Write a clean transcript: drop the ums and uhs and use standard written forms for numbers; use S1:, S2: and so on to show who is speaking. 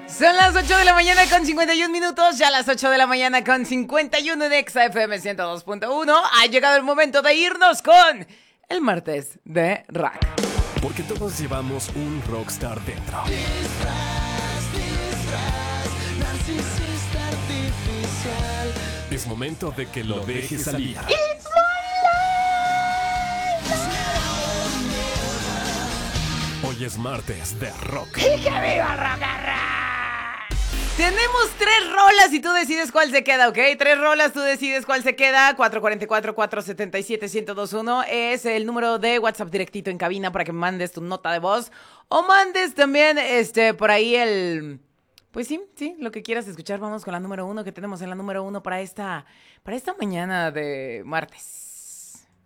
S1: Son las 8 de la mañana con 51 minutos, ya las 8 de la mañana con 51 en Exa FM 102.1. Ha llegado el momento de irnos con el martes de Rack.
S2: Porque todos llevamos un rockstar dentro. Narcisista artificial. Es momento de que lo dejes salir. Hoy es martes de rock.
S1: ¡Y que viva Rock! Tenemos 3 rolas y tú decides cuál se queda, ¿ok? 3 rolas, tú decides cuál se queda. 444-477-1021 es el número de WhatsApp directito en cabina para que me mandes tu nota de voz. O mandes también, por ahí el... Pues sí, lo que quieras escuchar. Vamos con la número 1 que tenemos en la número 1 para esta mañana de martes.